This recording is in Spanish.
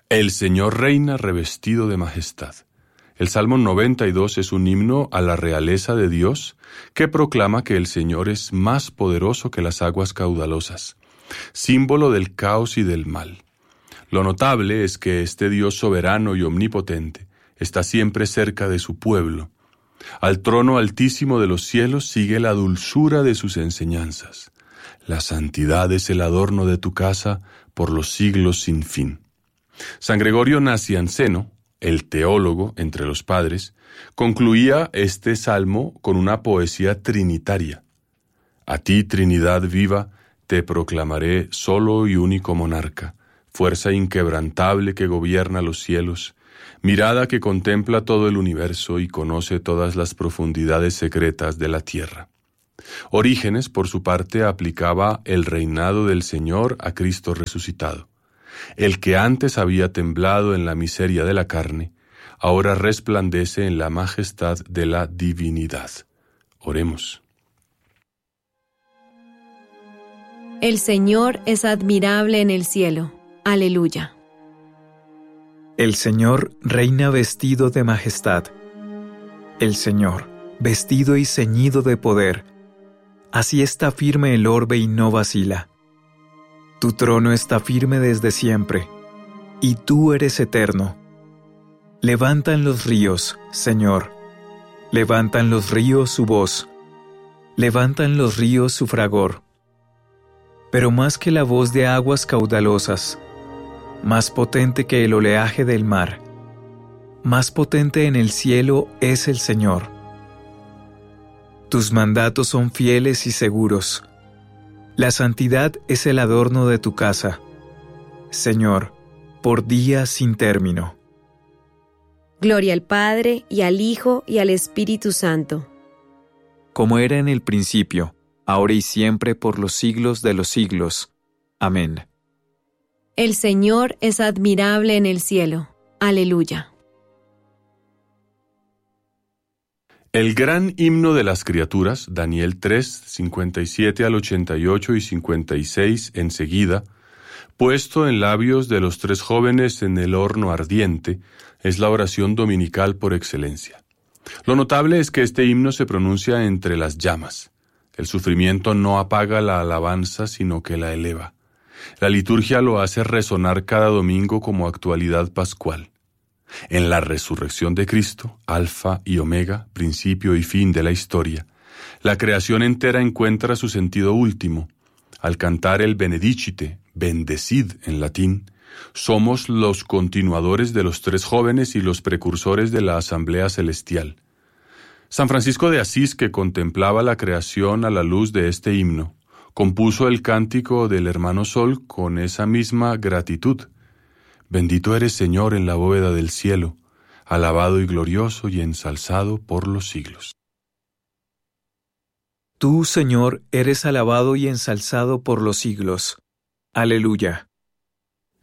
El Señor reina revestido de majestad. El Salmo 92 es un himno a la realeza de Dios que proclama que el Señor es más poderoso que las aguas caudalosas, símbolo del caos y del mal. Lo notable es que este Dios soberano y omnipotente está siempre cerca de su pueblo. Al trono altísimo de los cielos sigue la dulzura de sus enseñanzas. La santidad es el adorno de tu casa por los siglos sin fin. San Gregorio Nacianceno, el teólogo entre los padres, concluía este salmo con una poesía trinitaria. A ti, Trinidad viva, te proclamaré solo y único monarca, fuerza inquebrantable que gobierna los cielos, mirada que contempla todo el universo y conoce todas las profundidades secretas de la tierra. Orígenes, por su parte, aplicaba el reinado del Señor a Cristo resucitado. El que antes había temblado en la miseria de la carne, ahora resplandece en la majestad de la divinidad. Oremos. El Señor es admirable en el cielo. Aleluya. El Señor reina vestido de majestad. El Señor, vestido y ceñido de poder. Así está firme el orbe y no vacila. Tu trono está firme desde siempre, y tú eres eterno. Levantan los ríos, Señor. Levantan los ríos su voz. Levantan los ríos su fragor. Pero más que la voz de aguas caudalosas, más potente que el oleaje del mar, más potente en el cielo es el Señor. Tus mandatos son fieles y seguros. La santidad es el adorno de tu casa, Señor, por días sin término. Gloria al Padre, y al Hijo, y al Espíritu Santo. Como era en el principio, ahora y siempre, por los siglos de los siglos. Amén. El Señor es admirable en el cielo. Aleluya. El gran himno de las criaturas, Daniel 3, 57 al 88 y 56 enseguida, puesto en labios de los tres jóvenes en el horno ardiente, es la oración dominical por excelencia. Lo notable es que este himno se pronuncia entre las llamas. El sufrimiento no apaga la alabanza, sino que la eleva. La liturgia lo hace resonar cada domingo como actualidad pascual. En la resurrección de Cristo, alfa y omega, principio y fin de la historia, la creación entera encuentra su sentido último. Al cantar el Benedicite, bendecid en latín, somos los continuadores de los tres jóvenes y los precursores de la asamblea celestial. San Francisco de Asís, que contemplaba la creación a la luz de este himno, compuso el cántico del hermano Sol con esa misma gratitud. Bendito eres, Señor, en la bóveda del cielo, alabado y glorioso y ensalzado por los siglos. Tú, Señor, eres alabado y ensalzado por los siglos. Aleluya.